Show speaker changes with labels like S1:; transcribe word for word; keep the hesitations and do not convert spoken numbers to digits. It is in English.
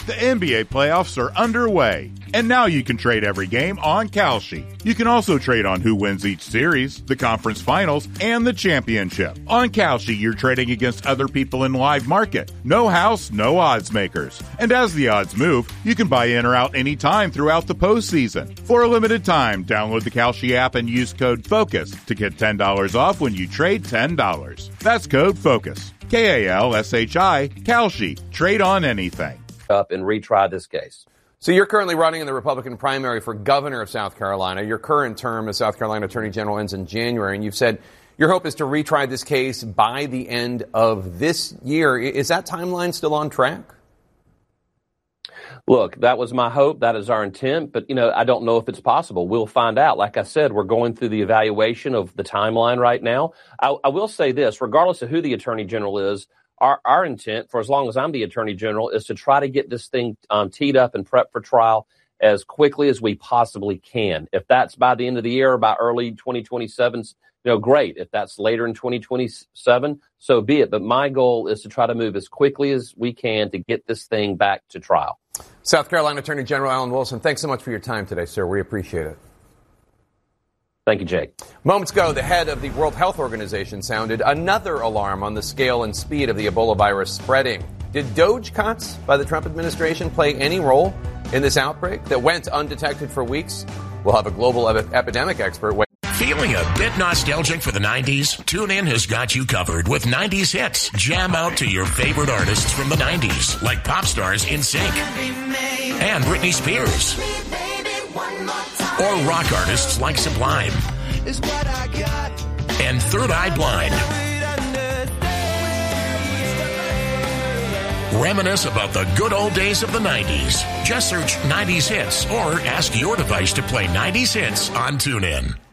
S1: The N B A playoffs are underway, and now you can trade every game on Kalshi. You can also trade on who wins each series, the conference finals, and the championship. On Kalshi, you're trading against other people in live market. No house, no odds makers. And as the odds move, you can buy in or out anytime throughout the postseason. For a limited time, download the Kalshi app and use code FOCUS to get ten dollars off when you trade ten dollars. That's code FOCUS. K A L S H I, Kalshi. Trade on anything.
S2: Up and retry this case.
S3: So you're currently running in the Republican primary for governor of South Carolina. Your current term as South Carolina Attorney General ends in January, and you've said your hope is to retry this case by the end of this year. Is that timeline still on track?
S2: Look, that was my hope. That is our intent. But, you know, I don't know if it's possible. We'll find out. Like I said, we're going through the evaluation of the timeline right now. I, I will say this, regardless of who the Attorney General is, Our, our intent, for as long as I'm the Attorney General, is to try to get this thing um, teed up and prepped for trial as quickly as we possibly can. If that's by the end of the year or by early twenty twenty-seven, you know, great. If that's later in twenty twenty-seven, so be it. But my goal is to try to move as quickly as we can to get this thing back to trial.
S3: South Carolina Attorney General Alan Wilson, thanks so much for your time today, sir. We appreciate it.
S2: Thank you, Jake.
S3: Moments ago, the head of the World Health Organization sounded another alarm on the scale and speed of the Ebola virus spreading. Did Doge cuts by the Trump administration play any role in this outbreak that went undetected for weeks? We'll have a global ep- epidemic expert. Wait-
S4: Feeling a bit nostalgic for the nineties? TuneIn has got you covered with nineties hits. Jam out to your favorite artists from the nineties, like pop stars NSYNC and Britney Spears. Or rock artists like Sublime and Third Eye Blind. Reminisce about the good old days of the nineties. Just search nineties hits or ask your device to play nineties hits on TuneIn.